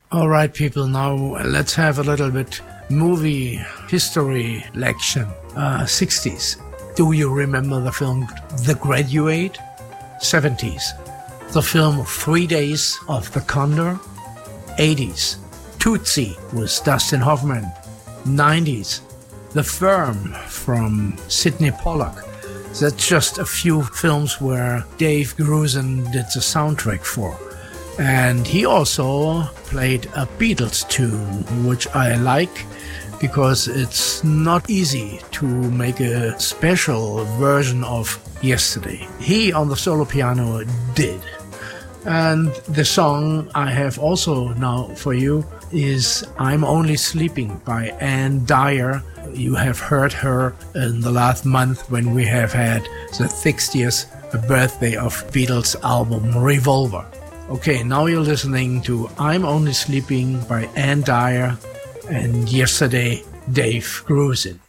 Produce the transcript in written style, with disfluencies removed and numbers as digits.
All right, people, now let's have a little bit movie history lection. 60s. Do you remember the film The Graduate? 70s. The film 3 Days of the Condor? 80s. Tootsie with Dustin Hoffman. 90s. The Firm from Sidney Pollack. That's just a few films where Dave Grusin did the soundtrack for. And he also played a Beatles tune, which I like because it's not easy to make a special version of Yesterday. He on the solo piano did. And the song I have also now for you is I'm Only Sleeping by Ann Dyer. You have heard her in the last month when we have had the 60th birthday of Beatles album Revolver. Okay, now you're listening to I'm Only Sleeping by Ann Dyer and Yesterday, Dave Grusin.